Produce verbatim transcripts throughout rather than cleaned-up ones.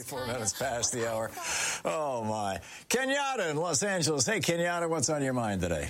twenty-four minutes past the hour. Oh, my. Kenyatta in Los Angeles. Hey, Kenyatta, what's on your mind today?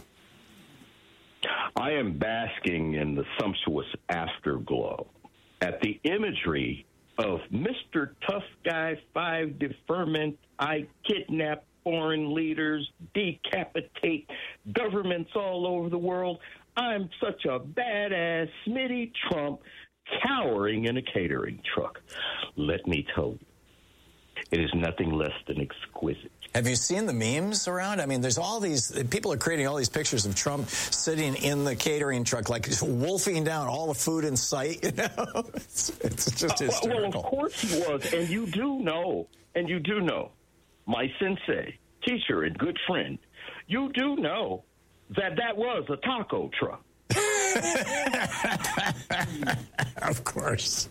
I am basking in the sumptuous afterglow at the imagery of Mister Tough Guy, five deferment, I kidnap foreign leaders, decapitate governments all over the world. I'm such a badass Smitty Trump cowering in a catering truck. Let me tell you, it is nothing less than exquisite. Have you seen the memes around? I mean, there's all these, people are creating all these pictures of Trump sitting in the catering truck, like wolfing down all the food in sight, you know? It's, it's just hysterical. Well, of course he was, and you do know, and you do know, my sensei, teacher, and good friend, you do know that that was a taco truck. Of course.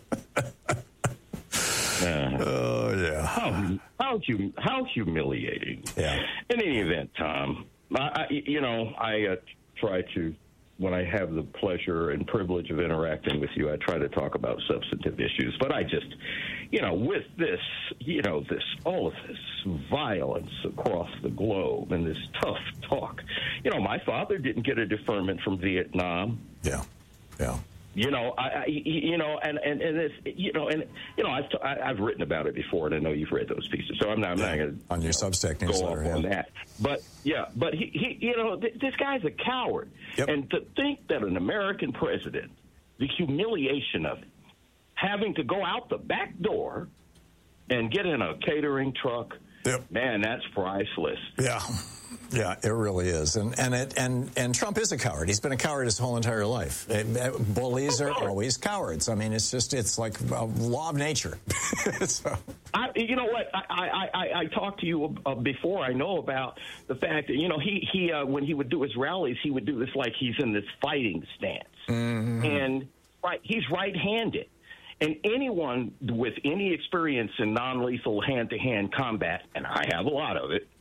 Uh, oh, yeah. How, how, hum, how humiliating. Yeah. In any event, Tom, I, I, you know, I uh, try to, when I have the pleasure and privilege of interacting with you, I try to talk about substantive issues. But I just, you know, with this, you know, this, all of this violence across the globe and this tough talk, you know, my father didn't get a deferment from Vietnam. Yeah. Yeah. You know, I, I, you know, and, and, and this, you know, and, you know, I've, t- I've written about it before, and I know you've read those pieces, so I'm not, I'm not going to on your Substack go newsletter, off yeah. on that. But, yeah, but he, he you know, th- this guy's a coward. Yep. And to think that an American president, the humiliation of it, having to go out the back door and get in a catering truck, yep. man, that's priceless. Yeah. Yeah, it really is, and and it and and Trump is a coward. He's been a coward his whole entire life. It, it, bullies are always cowards. I mean, it's just it's like a law of nature. So. I, you know what? I I, I, I talked to you uh, before. I know about the fact that you know he he uh, when he would do his rallies, he would do this like he's in this fighting stance, mm-hmm. and right, he's right-handed. And anyone with any experience in non-lethal hand-to-hand combat, and I have a lot of it,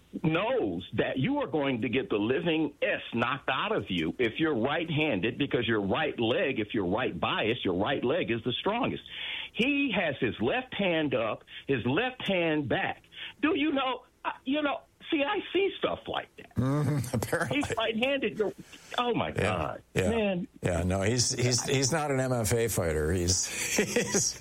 knows that you are going to get the living S knocked out of you if you're right-handed, because your right leg, if you're right biased, your right leg is the strongest. He has his left hand up, his left hand back. Do you know, uh, you know, see, I see stuff like that. Mm-hmm, apparently. He's right-handed. You're, oh, my yeah, God. Yeah. Man. Yeah, no, he's he's he's not an M F A fighter. He's, he's,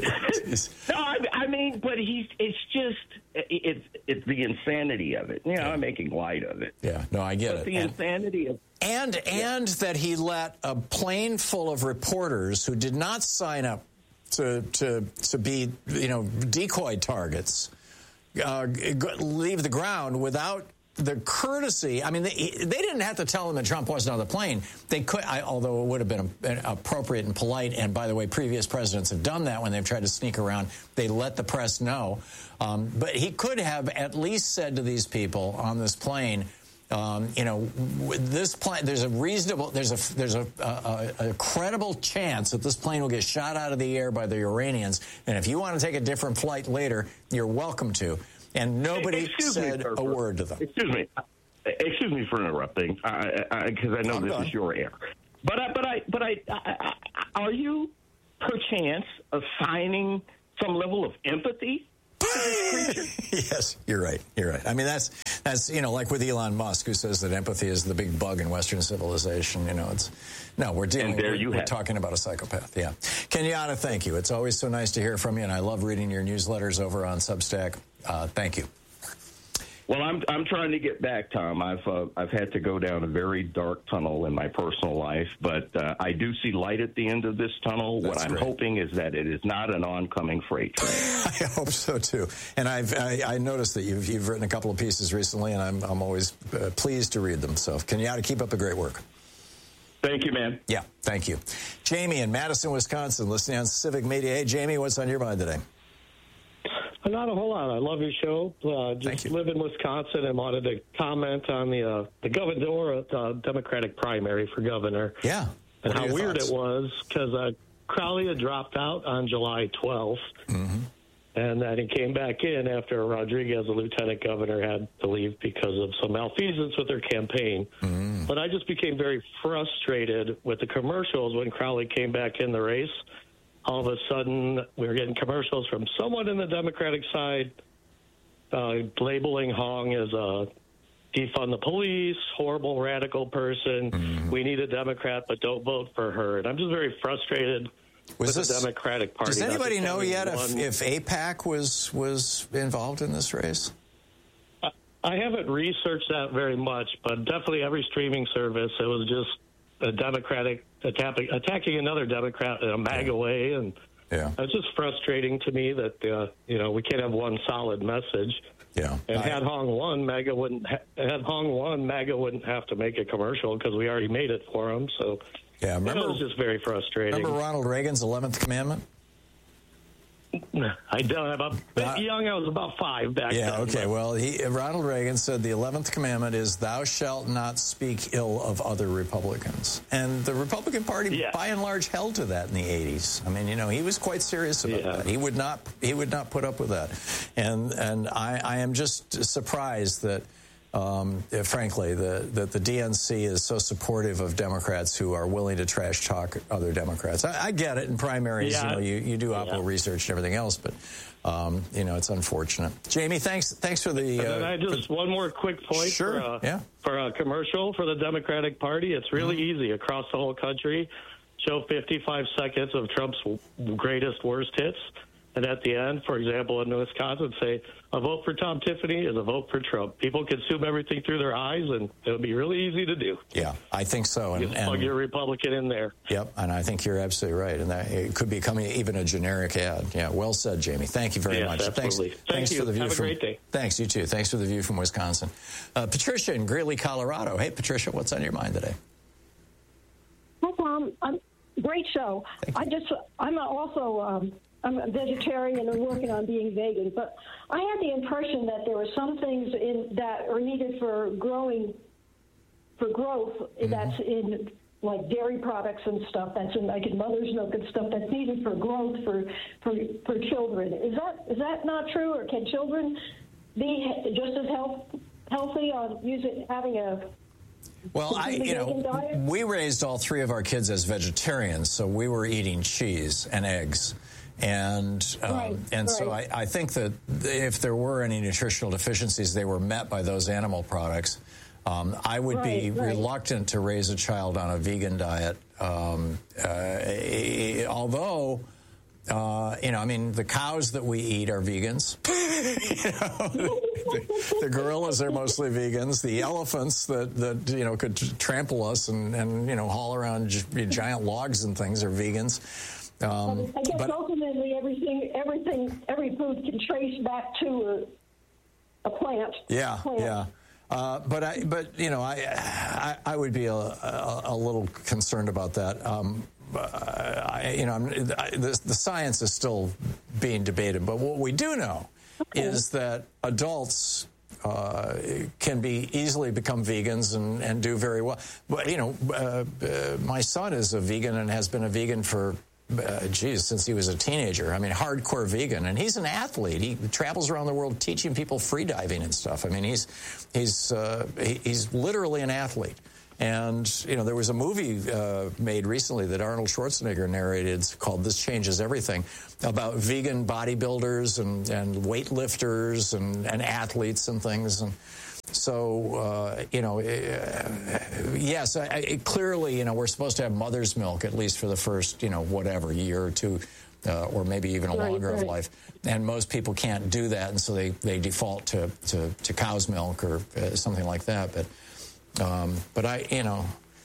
he's No, I, I mean, but he's, it's just, it's it's the insanity of it. You know, yeah. I'm making light of it. Yeah, no, I get but it. the and, insanity of And, and yeah. that he let a plane full of reporters who did not sign up to to to be, you know, decoy targets uh, leave the ground without the courtesy. I mean, they, they didn't have to tell him that Trump wasn't on the plane. They could, I, although it would have been appropriate and polite. And by the way, previous presidents have done that when they've tried to sneak around. They let the press know. Um, but he could have at least said to these people on this plane, Um, you know, this plane. There's a reasonable, there's a there's a, a, a credible chance that this plane will get shot out of the air by the Iranians. And if you want to take a different flight later, you're welcome to. And nobody Excuse said me, sir, a word to them. Excuse me, excuse me for interrupting, because I, I, I know I'm this done. is your air. But I, but I, but I, I, I, are you perchance assigning some level of empathy? Yes, you're right. You're right. I mean, that's that's you know, like with Elon Musk, who says that empathy is the big bug in Western civilization. You know, it's no, we're dealing. And there we're, you we're have. talking about a psychopath. Yeah, Kenyatta, thank you. It's always so nice to hear from you, and I love reading your newsletters over on Substack. Uh, thank you. Well, I'm I'm trying to get back, Tom. I've uh, I've had to go down a very dark tunnel in my personal life, but uh, I do see light at the end of this tunnel. That's what I'm great. hoping is that it is not an oncoming freight train. I hope so too. And I've I, I noticed that you've you've written a couple of pieces recently, and I'm I'm always uh, pleased to read them. So, Kenyatta, keep up the great work. Thank you, man. Yeah, thank you, Jamie in Madison, Wisconsin, listening on Civic Media. Hey, Jamie, what's on your mind today? Not a whole lot. I love your show. Uh, just live in Wisconsin and wanted to comment on the uh, the governor uh, Democratic primary for governor. Yeah. And What are how your weird thoughts? it was because uh, Crowley had dropped out on July twelfth. Mm-hmm. And then he came back in after Rodriguez, the lieutenant governor, had to leave because of some malfeasance with their campaign. Mm-hmm. But I just became very frustrated with the commercials when Crowley came back in the race. all of a sudden we were getting commercials from someone in the Democratic side uh, labeling Hong as a defund the police, horrible radical person. Mm-hmm. We need a Democrat, but don't vote for her. And I'm just very frustrated was with this, the Democratic Party. Does anybody know yet if, if AIPAC was was involved in this race? I, I haven't researched that very much, but definitely every streaming service, it was just a Democratic attacking, attacking another Democrat in a MAGA way. And yeah. it's just frustrating to me that, uh, you know, we can't have one solid message. Yeah. And I, had Hong won, MAGA wouldn't ha- had Hong won, MAGA wouldn't have to make a commercial because we already made it for him. So yeah, remember, it was just very frustrating. Remember Ronald Reagan's eleventh Commandment? I don't. I'm a bit uh, young. I was about five back yeah, then. Yeah, okay. But. Well, he, Ronald Reagan said the eleventh commandment is thou shalt not speak ill of other Republicans. And the Republican Party, yeah. by and large, held to that in the eighties. I mean, you know, he was quite serious about yeah. that. He would not he would not put up with that. And and I, I am just surprised that, um, frankly, the, that the D N C is so supportive of Democrats who are willing to trash talk other Democrats. I, I get it in primaries. Yeah. You know, you, you do Oppo yeah. research and everything else, but um, you know, it's unfortunate. Jamie, thanks thanks for the. Uh, and then I just for, one more quick point sure. for, uh, yeah. for a commercial for the Democratic Party. It's really mm-hmm. easy across the whole country. Show fifty-five seconds of Trump's greatest worst hits. And at the end, for example, in Wisconsin, say, a vote for Tom Tiffany is a vote for Trump. People consume everything through their eyes, and it would be really easy to do. Yeah, I think so. And, you just plug and, your Republican in there. Yep, and I think you're absolutely right. And that it could become even a generic ad. Yeah, well said, Jamie. Thank you very yes, much. Absolutely. Thanks, Thank thanks you. for the view Have a from, great day. Thanks, you too. Thanks for the view from Wisconsin. Uh, Patricia in Greeley, Colorado. Hey, Patricia, what's on your mind today? Hi, Tom. Um, great show. I just, I'm also... Um, I'm a vegetarian and working on being vegan, but I had the impression that there were some things in that are needed for growing, for growth, mm-hmm. that's in like dairy products and stuff, that's in like in mother's milk and stuff that's needed for growth for for, for children. Is that is that not true, or can children be just as health, healthy on using having a Well, I, you know, we raised all three of our kids as vegetarians, so we were eating cheese and eggs. And um, right, and right. so I, I think that if there were any nutritional deficiencies, they were met by those animal products. Um, I would right, be right. reluctant to raise a child on a vegan diet, um, uh, although, uh, you know, I mean, the cows that we eat are vegans. you know, the, the gorillas are mostly vegans. The elephants that, that you know, could trample us and, and you know, haul around giant logs and things are vegans. Um, I guess but, ultimately everything, everything, every food can trace back to a, a plant. Yeah, plant. yeah. Uh, but I, but you know, I, I, I would be a, a, a little concerned about that. Um, I, you know, I'm, I, the, the science is still being debated, but what we do know okay. is that adults uh, can be easily become vegans and, and do very well. But you know, uh, uh, my son is a vegan and has been a vegan for. Uh, geez, since he was a teenager. I mean, hardcore vegan, and he's an athlete. He travels around the world teaching people free diving and stuff. I mean, he's he's uh, he, he's literally an athlete. And you know, there was a movie uh, made recently that Arnold Schwarzenegger narrated called "This Changes Everything," about vegan bodybuilders and and weightlifters and and athletes and things. And so, uh, you know, uh, yes, I, I, clearly, you know, we're supposed to have mother's milk, at least for the first, you know, whatever, year or two, uh, or maybe even a right, longer right. of life. And most people can't do that, and so they, they default to, to, to cow's milk or uh, something like that. But, um, but I, you know...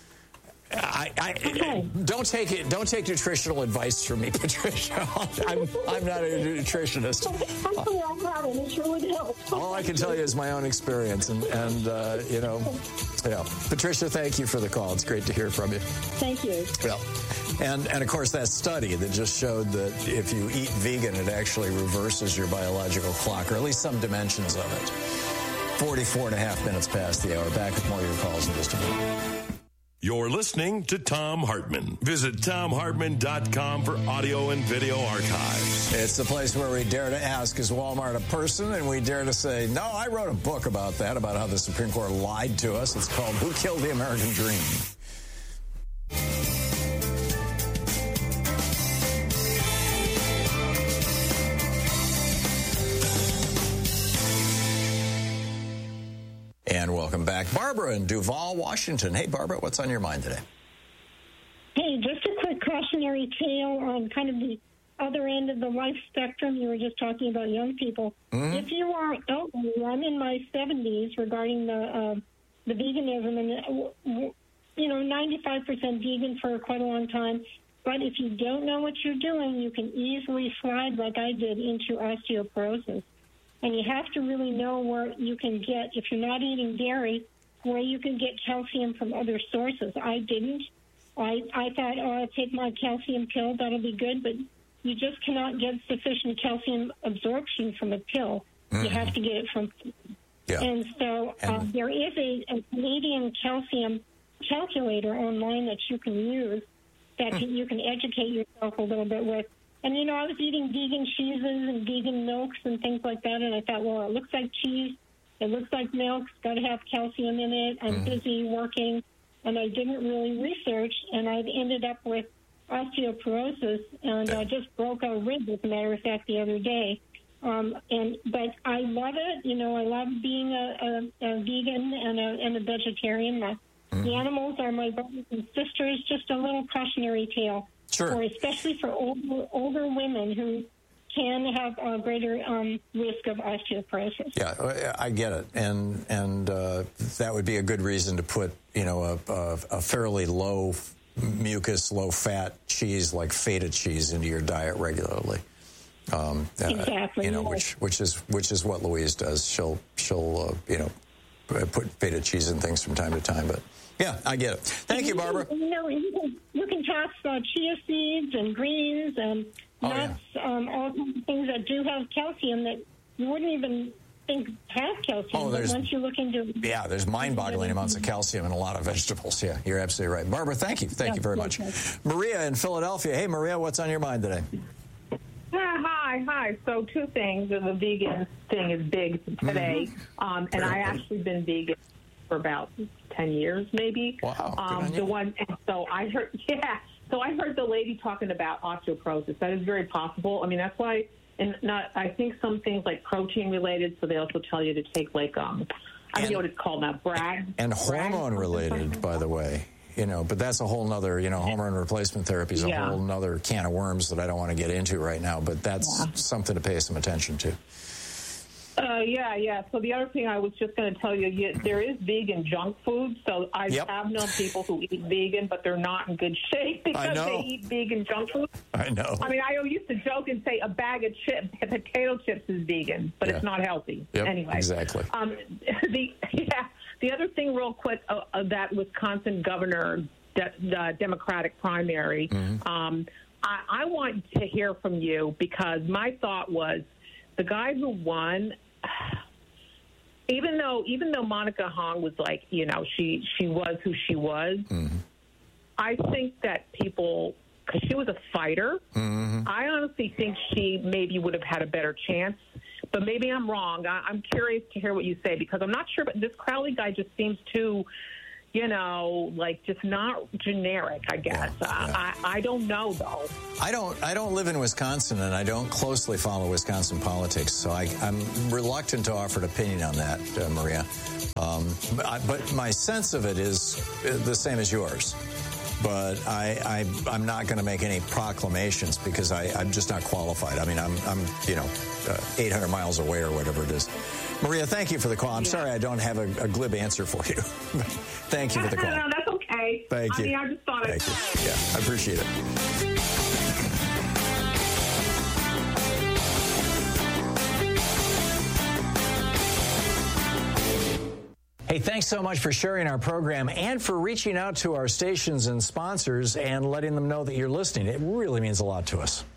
I, I okay. don't take it. Don't take nutritional advice from me, Patricia. I'm, I'm not a nutritionist. Actually, I have it. It sure would help. All I can tell you is my own experience, and, and uh, you know, yeah. Patricia, thank you for the call. It's great to hear from you. Thank you. Well, and and of course that study that just showed that if you eat vegan, it actually reverses your biological clock, or at least some dimensions of it. forty-four and a half minutes past the hour. Back with more of your calls in just a minute. You're listening to Thom Hartmann. Visit Thom Hartmann dot com for audio and video archives. It's the place where we dare to ask, is Walmart a person? And we dare to say, no, I wrote a book about that, about how the Supreme Court lied to us. It's called Who Killed the American Dream? welcome back. Barbara in Duval, Washington. Hey, Barbara, what's on your mind today? Hey, just a quick cautionary tale on kind of the other end of the life spectrum. You were just talking about young people. Mm-hmm. If you are elderly, I'm in my seventies regarding the uh, the veganism, and, you know, ninety-five percent vegan for quite a long time. But if you don't know what you're doing, you can easily slide, like I did, into osteoporosis. And you have to really know where you can get, if you're not eating dairy, where you can get calcium from other sources. I didn't. I, I thought, oh, I'll take my calcium pill, that'll be good, but you just cannot get sufficient calcium absorption from a pill. Mm-hmm. You have to get it from food. Yeah. And so uh, and there is a, a Canadian calcium calculator online that you can use that mm. you can educate yourself a little bit with. And, you know, I was eating vegan cheeses and vegan milks and things like that, and I thought, well, it looks like cheese, it looks like milk, it's got to have calcium in it, I'm mm. busy working, and I didn't really research, and I ended up with osteoporosis, and I just broke a rib, as a matter of fact, the other day. Um, and but I love it. You know, I love being a, a, a vegan and a, and a vegetarian. The, mm. the animals are my brothers and sisters. Just a little cautionary tale, sure. for especially for older, older women who can have a greater um, risk of osteoporosis. Yeah, I get it, and and uh, that would be a good reason to put, you know, a, a, a fairly low mucus, low fat cheese like feta cheese into your diet regularly. Um, uh, exactly. You know, yes. which which is which is what Louise does. She'll she'll uh, you know put feta cheese in things from time to time. But yeah, I get it. Thank you, Barbara. You know, you can, you can toss uh, chia seeds and greens and nuts, oh, yeah. um, all kinds of things that do have calcium that you wouldn't even think have calcium. Oh, but once you look into it, yeah, there's mind-boggling amounts of calcium in a lot of vegetables. Yeah, you're absolutely right, Barbara. Thank you, thank yeah, you very much. Okay. Maria in Philadelphia. Hey, Maria, what's on your mind today? Yeah, hi, hi. So two things. The vegan thing is big today, mm-hmm. um, and I actually been vegan for about ten years, maybe. Wow. Um, the one, and so I heard, yeah. So I heard the lady talking about osteoporosis. That is very possible. I mean, that's why, and not. I think some things like protein related. So they also tell you to take like um, I don't know what it's called now, brag. And hormone related, by the way. You know, but that's a whole nother, you know, hormone replacement therapy is a yeah. whole nother can of worms that I don't want to get into right now, but that's yeah. something to pay some attention to. Uh, yeah, yeah. So the other thing I was just going to tell you, you, there is vegan junk food. So I yep. have known people who eat vegan, but they're not in good shape because they eat vegan junk food. I know. I mean, I used to joke and say a bag of chips, potato chips is vegan, but yeah. it's not healthy. Yep, anyway, exactly. Um, the yeah. The other thing, real quick, uh, uh, that Wisconsin governor de- uh, Democratic primary, mm-hmm. um, I-, I want to hear from you because my thought was the guy who won, even though even though Monica Hong was like, you know, she she was who she was, mm-hmm. I think that people, because she was a fighter, mm-hmm. I honestly think she maybe would have had a better chance. But maybe I'm wrong. I, I'm curious to hear what you say because I'm not sure. But this Crowley guy just seems too, you know, like just not generic. I guess yeah, yeah. I, I don't know though. I don't. I don't live in Wisconsin, and I don't closely follow Wisconsin politics, so I, I'm reluctant to offer an opinion on that, uh, Maria. Um, but, I, but my sense of it is the same as yours. But I, I, I'm not going to make any proclamations because I, I'm just not qualified. I mean, I'm, I'm you know, uh, eight hundred miles away or whatever it is. Maria, thank you for the call. I'm yeah. sorry I don't have a, a glib answer for you. Thank you for the call. No, no, that's okay. Thank you. I mean, I just thought Thank it. you. Yeah, I appreciate it. Hey, thanks so much for sharing our program and for reaching out to our stations and sponsors and letting them know that you're listening. It really means a lot to us.